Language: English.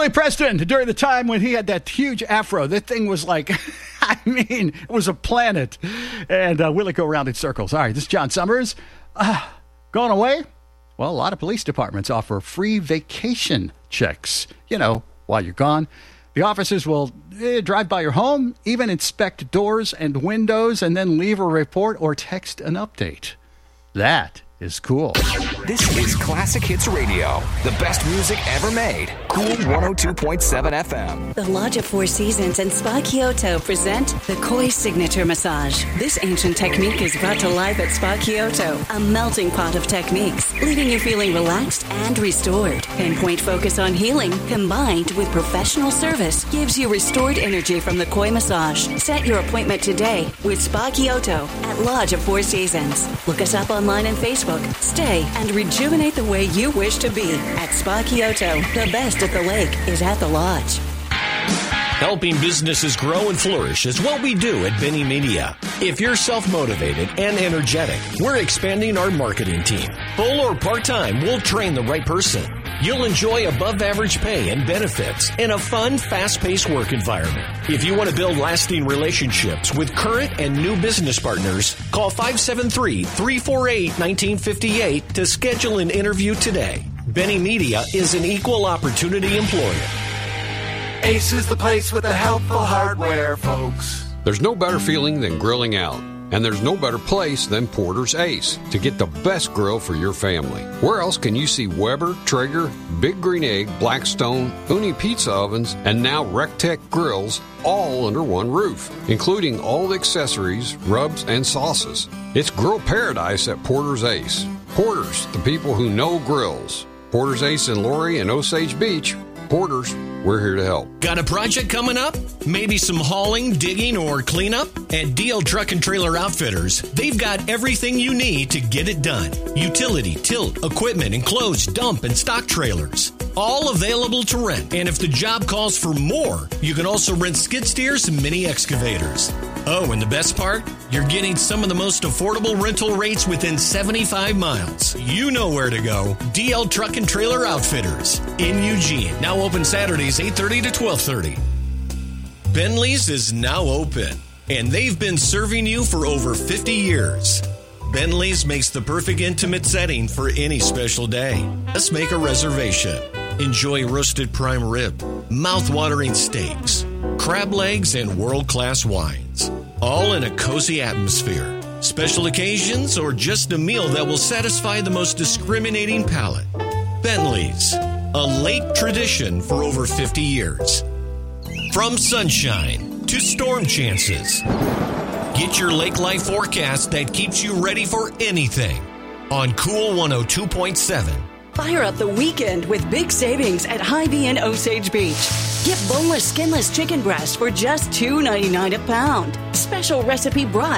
Billy Preston, during the time when he had that huge afro, that thing was like, it was a planet. And will it go around in circles? All right, this is John Summers. Going away? Well, a lot of police departments offer free vacation checks. While you're gone. The officers will drive by your home, even inspect doors and windows, and then leave a report or text an update. That is cool. This is Classic Hits Radio, the best music ever made. Cool 102.7 FM. The Lodge of Four Seasons and Spa Kyoto present the Koi Signature Massage. This ancient technique is brought to life at Spa Kyoto, a melting pot of techniques, leaving you feeling relaxed and restored. Pinpoint focus on healing, combined with professional service, gives you restored energy from the Koi Massage. Set your appointment today with Spa Kyoto at Lodge of Four Seasons. Look us up online and Facebook. Stay and rejuvenate the way you wish to be at Spa Kyoto. The best at the lake is at the Lodge. Helping businesses grow and flourish is what we do at Benny Media. If you're self-motivated and energetic, we're expanding our marketing team. Full or part-time, we'll train the right person. You'll enjoy above-average pay and benefits in a fun, fast-paced work environment. If you want to build lasting relationships with current and new business partners, call 573-348-1958 to schedule an interview today. Benny Media is an equal opportunity employer. Ace is the place with the helpful hardware, folks. There's no better feeling than grilling out. And there's no better place than Porter's Ace to get the best grill for your family. Where else can you see Weber, Traeger, Big Green Egg, Blackstone, Uni Pizza Ovens, and now Rectech grills all under one roof, including all the accessories, rubs, and sauces. It's grill paradise at Porter's Ace. Porter's, the people who know grills. Porter's Ace in Laurie and Osage Beach. Porter's, we're here to help. Got a project coming up? Maybe some hauling, digging, or cleanup? At DL Truck and Trailer Outfitters, they've got everything you need to get it done. Utility, tilt, equipment, enclosed, dump, and stock trailers. All available to rent. And if the job calls for more, you can also rent skid steers and mini excavators. Oh, and the best part? You're getting some of the most affordable rental rates within 75 miles. You know where to go. DL Truck and Trailer Outfitters in Eugene. Now open Saturdays 8:30 to 12:30. Bentley's is now open, and they've been serving you for over 50 years. Bentley's makes the perfect intimate setting for any special day. Let's make a reservation. Enjoy roasted prime rib, mouth-watering steaks, crab legs, and world-class wines. All in a cozy atmosphere. Special occasions or just a meal that will satisfy the most discriminating palate. Bentley's, a late tradition for over 50 years. From sunshine to storm chances, get your lake life forecast that keeps you ready for anything on Cool 102.7. Fire up the weekend with big savings at Hy-Vee in Osage Beach. Get boneless, skinless chicken breast for just $2.99 a pound. Special recipe brats